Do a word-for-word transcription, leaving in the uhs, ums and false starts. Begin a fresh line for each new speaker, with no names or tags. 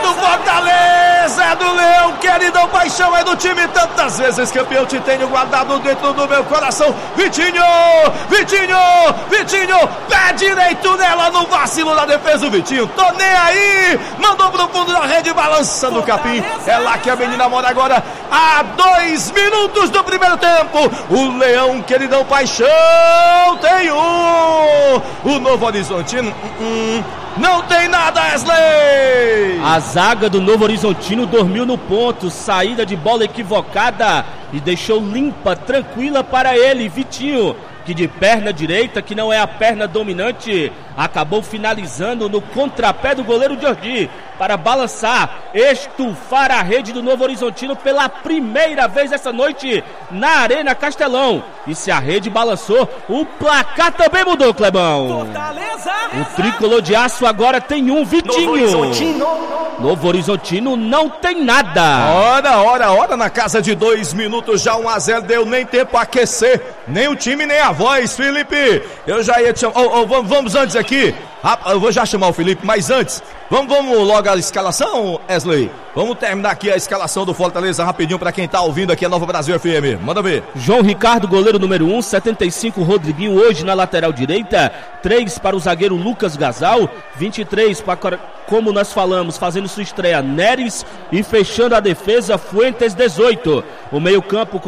do Fortaleza, é do Leão, queridão, paixão, é do time, tantas vezes campeão, te tenho guardado dentro do meu coração. Vitinho, Vitinho, Vitinho, pé direito nela no vacilo da defesa, o Vitinho, tô nem aí, mandou pro fundo da rede, balançando o capim, é lá que a menina mora agora, a dois minutos do primeiro tempo, o Leão, queridão, paixão, tem um, o Novo Horizontino, hum, não tem nada, Wesley!
A zaga do Novo Horizontino dormiu no ponto, saída de bola equivocada e deixou limpa, tranquila para ele, Vitinho, que de perna direita, que não é a perna dominante, acabou finalizando no contrapé do goleiro Jordi para balançar, estufar a rede do Novo Horizontino pela primeira vez essa noite na Arena Castelão. E se a rede balançou, o placar também mudou, Clebão.
Fortaleza.
O tricolor de aço agora tem um, Vitinho.
Novo Horizontino.
Novo Horizontino não tem nada.
Ora, ora, ora, na casa de dois minutos, já um a zero, deu nem tempo a aquecer, nem o time, nem a voz, Felipe. Eu já ia te chamar, oh, oh, vamos, vamos antes aqui, eu vou já chamar o Felipe, mas antes, vamos, vamos logo a escalação, Wesley. Vamos terminar aqui a escalação do Fortaleza rapidinho para quem tá ouvindo aqui a Nova Brasil F M. Manda ver.
João Ricardo, goleiro número um, setenta e cinco, Rodriguinho hoje na lateral direita, três para o zagueiro Lucas Gasal, vinte e três para, como nós falamos, fazendo sua estreia, Neres, e fechando a defesa, Fuentes, dezoito. O meio campo com